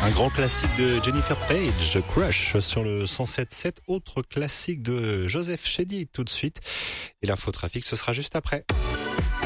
Un grand classique de Jennifer Page, Crush sur le 107.7. Autre classique de Joseph Chedy tout de suite. Et l'infotrafic, ce sera juste après.